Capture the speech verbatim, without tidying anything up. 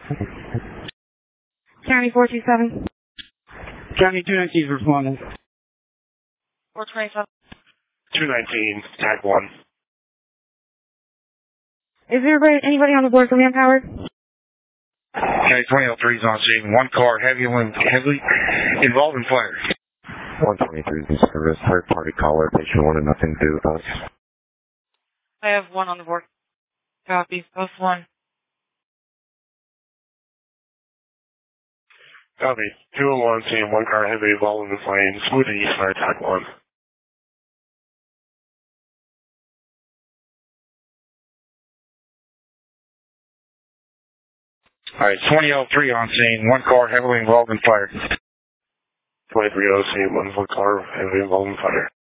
County four two seven. County two nineteen is responding. four twenty-seven. two nineteen, tag one. Is there anybody on the board for manpower? County twenty oh three is on scene. One car heavily, heavily involved in fire. one twenty-three is in service. Third party caller. Patient wanted nothing to do with us. I have one on the board. Copy. Post one. Copy. two oh one, seeing one car heavily involved in the flames. Moving east side, tag one. Alright, twenty oh three on scene. One car heavily involved in fire. twenty-three oh, scene. One car heavily involved in fire.